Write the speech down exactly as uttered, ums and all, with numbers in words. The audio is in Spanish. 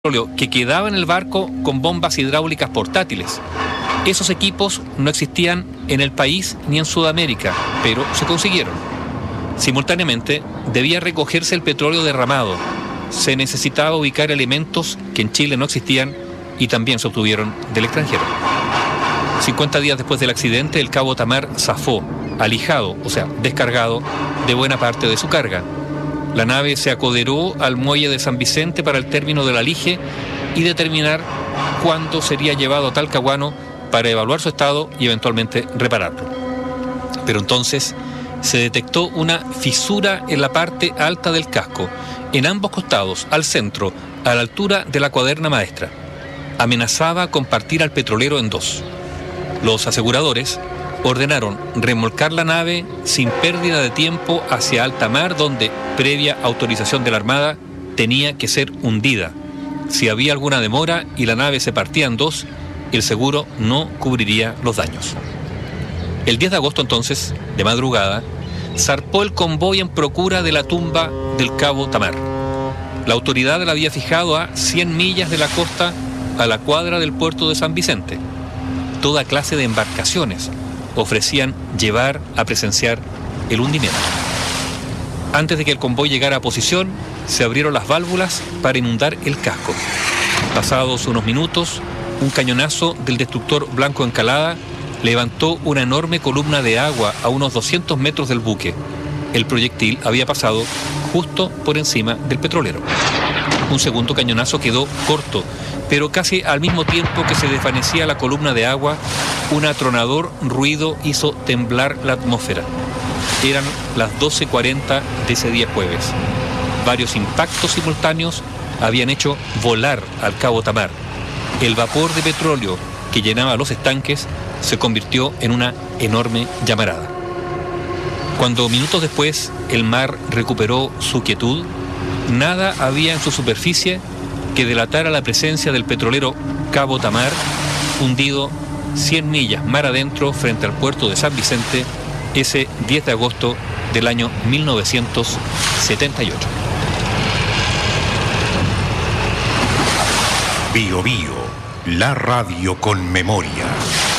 que quedaba en el barco con bombas hidráulicas portátiles. Esos equipos no existían en el país ni en Sudamérica, pero se consiguieron. Simultáneamente, debía recogerse el petróleo derramado. Se necesitaba ubicar elementos que en Chile no existían y también se obtuvieron del extranjero. cincuenta días después del accidente, el Cabo Tamar zafó, alijado, o sea, descargado, de buena parte de su carga. La nave se acoderó al muelle de San Vicente para el término del alige y determinar cuándo sería llevado a Talcahuano para evaluar su estado y eventualmente repararlo. Pero entonces se detectó una fisura en la parte alta del casco, en ambos costados, al centro, a la altura de la cuaderna maestra. Amenazaba con partir al petrolero en dos. Los aseguradores ordenaron remolcar la nave sin pérdida de tiempo hacia alta mar, donde, previa autorización de la Armada, tenía que ser hundida. Si había alguna demora y la nave se partía en dos, el seguro no cubriría los daños. El diez de agosto, entonces, de madrugada, zarpó el convoy en procura de la tumba del Cabo Tamar. La autoridad la había fijado a cien millas de la costa, a la cuadra del puerto de San Vicente. Toda clase de embarcaciones ofrecían llevar a presenciar el hundimiento. Antes de que el convoy llegara a posición, se abrieron las válvulas para inundar el casco. Pasados unos minutos, un cañonazo del destructor Blanco Encalada levantó una enorme columna de agua a unos doscientos metros del buque. El proyectil había pasado justo por encima del petrolero. Un segundo cañonazo quedó corto, pero casi al mismo tiempo que se desvanecía la columna de agua, un atronador ruido hizo temblar la atmósfera. Eran las doce cuarenta de ese día jueves. Varios impactos simultáneos habían hecho volar al Cabo Tamar. El vapor de petróleo que llenaba los estanques se convirtió en una enorme llamarada. Cuando minutos después el mar recuperó su quietud, nada había en su superficie que delatara la presencia del petrolero Cabo Tamar, hundido cien millas mar adentro frente al puerto de San Vicente ese diez de agosto del año mil novecientos setenta y ocho. Bio Bio, la radio con memoria.